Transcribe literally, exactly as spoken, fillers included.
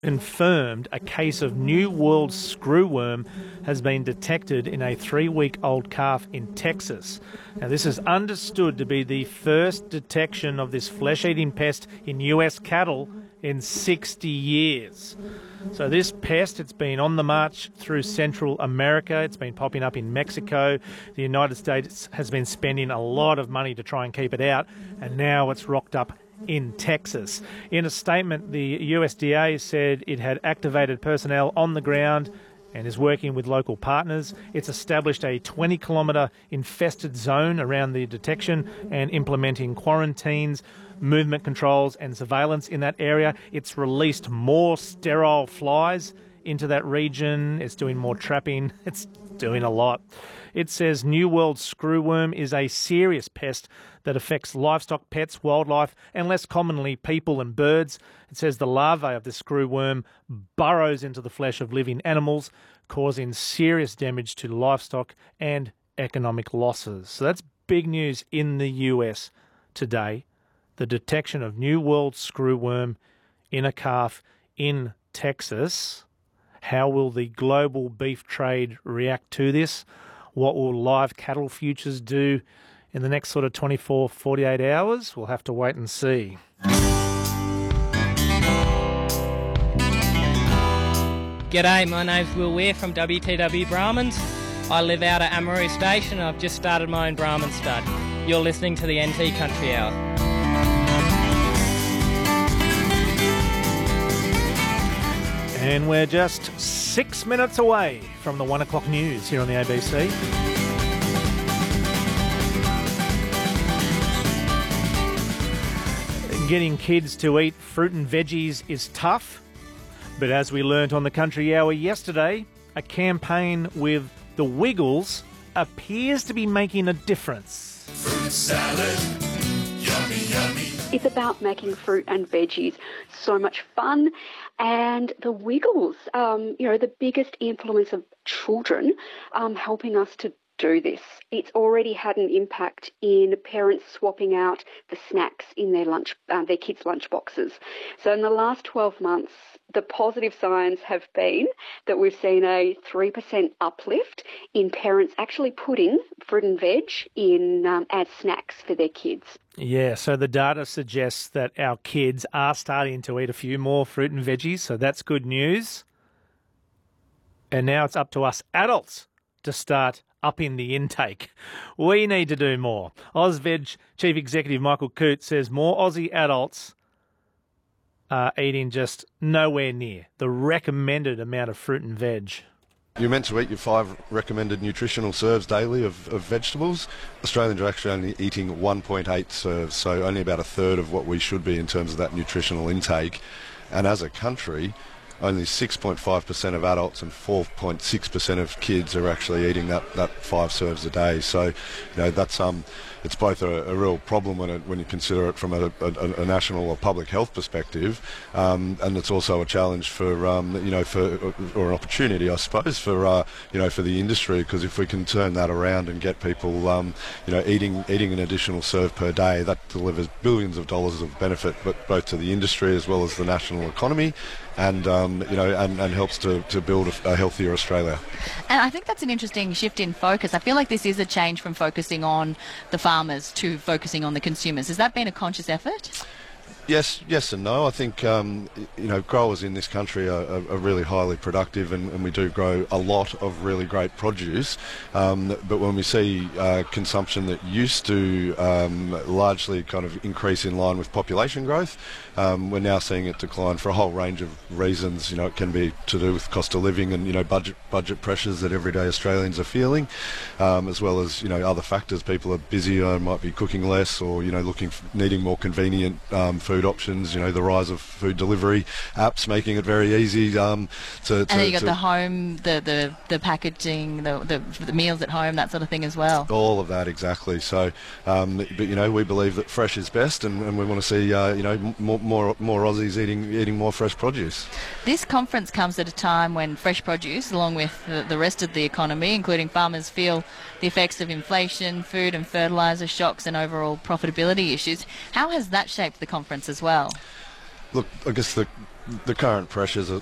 Confirmed a case of New World screwworm has been detected in a three-week-old calf in Texas. Now, this is understood to be the first detection of this flesh-eating pest in U S cattle in sixty years. So this pest, it's been on the march through Central America. It's been popping up in Mexico. The United States has been spending a lot of money to try and keep it out, and now it's rocked up in Texas. In a statement, the U S D A said it had activated personnel on the ground and is working with local partners. It's established a twenty kilometre infested zone around the detection and implementing quarantines, movement controls and surveillance in that area. It's released more sterile flies into that region. It's doing more trapping. It's doing a lot. It says New World screwworm is a serious pest that affects livestock, pets, wildlife, and less commonly people and birds. It says the larvae of the screwworm burrows into the flesh of living animals, causing serious damage to livestock and economic losses. So that's big news in the U S today. The detection of New World screwworm in a calf in Texas. How will the global beef trade react to this? What will live cattle futures do in the next sort of twenty-four, forty-eight hours? We'll have to wait and see. G'day, my name's Will Weir from W T W Brahmins. I live out at Amaroo Station and I've just started my own Brahmin stud. You're listening to the N T Country Hour. And we're just six minutes away from the one o'clock news here on the A B C. Getting kids to eat fruit and veggies is tough, but as we learnt on the Country Hour yesterday, a campaign with the Wiggles appears to be making a difference. Fruit salad, yummy, yummy. It's about making fruit and veggies so much fun. And the Wiggles, um, you know, the biggest influence of children um, helping us to do this. It's already had an impact in parents swapping out the snacks in their lunch, uh, their kids' lunch boxes. So in the last twelve months, the positive signs have been that we've seen a three percent uplift in parents actually putting fruit and veg in um, as snacks for their kids. Yeah, so the data suggests that our kids are starting to eat a few more fruit and veggies, so that's good news. And now it's up to us adults to start upping the intake. We need to do more. AusVeg Chief Executive Michael Coote says more Aussie adults are eating just nowhere near the recommended amount of fruit and veg. You're meant to eat your five recommended nutritional serves daily of, of vegetables. Australians are actually only eating one point eight serves, so only about a third of what we should be in terms of that nutritional intake. And as a country, only six point five percent of adults and four point six percent of kids are actually eating that, that five serves a day. So, you know, that's um, it's both a, a real problem when it, when you consider it from a, a, a national or public health perspective, um, and it's also a challenge for um, you know for or an opportunity, I suppose, for uh, you know for the industry, because if we can turn that around and get people um, you know eating eating an additional serve per day, that delivers billions of dollars of benefit, but both to the industry as well as the national economy. And um, you know, and, and helps to, to build a, a healthier Australia. And I think that's an interesting shift in focus. I feel like this is a change from focusing on the farmers to focusing on the consumers. Has that been a conscious effort? Yes, yes and no. I think um, you know growers in this country are, are, are really highly productive, and, and we do grow a lot of really great produce. Um, but when we see uh, consumption that used to um, largely kind of increase in line with population growth, um, we're now seeing it decline for a whole range of reasons. You know, it can be to do with cost of living and you know budget budget pressures that everyday Australians are feeling, um, as well as you know other factors. People are busier, might be cooking less, or you know looking for, needing more convenient um, food options. You know, the rise of food delivery apps making it very easy um, to, to. And then you got to the home, the the, the packaging, the, the the meals at home, that sort of thing as well. All of that, exactly. So, um, but you know, we believe that fresh is best, and, and we want to see uh, you know more more more Aussies eating eating more fresh produce. This conference comes at a time when fresh produce, along with the, the rest of the economy, including farmers, feel the effects of inflation, food and fertiliser shocks, and overall profitability issues. How has that shaped the conference as well? Look, I guess the the current pressures are